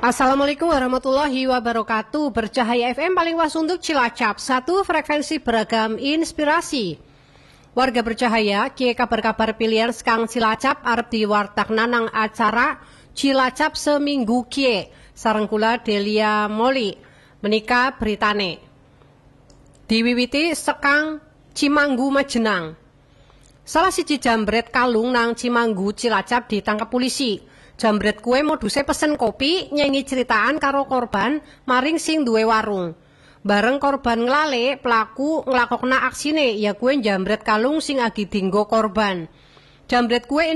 Assalamualaikum warahmatullahi wabarakatuh. Bercahaya FM paling was untuk Cilacap, satu frekuensi beragam inspirasi. Warga Bercahaya, kie kabar-kabar pilihan sekang Cilacap arep diwartak nanang acara Cilacap seminggu kie. Sarengkula Delia Moli menika beritane. Diwiwiti sekang Cimanggu Majenang. Salah siji jambret kalung nang Cimanggu Cilacap ditangkap polisi. Jambret kue moduse pesen kopi nyanyi ceritaan karo korban maring sing duwe warung. Bareng korban nglale, pelaku nglakokna aksine ya kue jambret kalung sing agi dinggo korban. Jambret kue